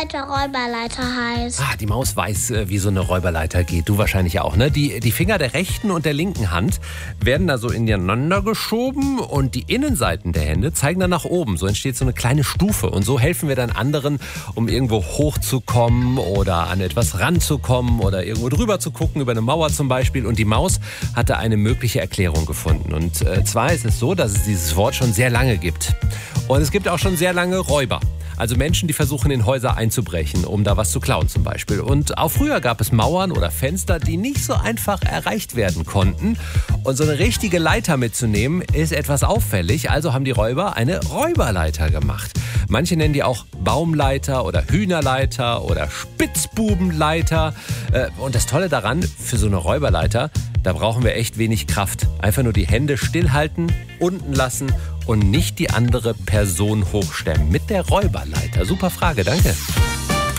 Räuberleiter Räuberleiter heißt. Die Maus weiß, wie so eine Räuberleiter geht. Du wahrscheinlich auch, ne? Die Finger der rechten und der linken Hand werden da so ineinander geschoben und die Innenseiten der Hände zeigen dann nach oben. So entsteht so eine kleine Stufe und so helfen wir dann anderen, um irgendwo hochzukommen oder an etwas ranzukommen oder irgendwo drüber zu gucken, über eine Mauer zum Beispiel. Und die Maus hatte eine mögliche Erklärung gefunden. Und zwar ist es so, dass es dieses Wort schon sehr lange gibt. Und es gibt auch schon sehr lange Räuber. Also Menschen, die versuchen, in Häuser einzubrechen, um da was zu klauen zum Beispiel. Und auch früher gab es Mauern oder Fenster, die nicht so einfach erreicht werden konnten. Und so eine richtige Leiter mitzunehmen, ist etwas auffällig. Also haben die Räuber eine Räuberleiter gemacht. Manche nennen die auch Baumleiter oder Hühnerleiter oder Spitzbubenleiter. Und das Tolle daran, für so eine Räuberleiter, da brauchen wir echt wenig Kraft. Einfach nur die Hände stillhalten, unten lassen und nicht die andere Person hochstemmen. Mit der Räuberleiter. Super Frage, danke.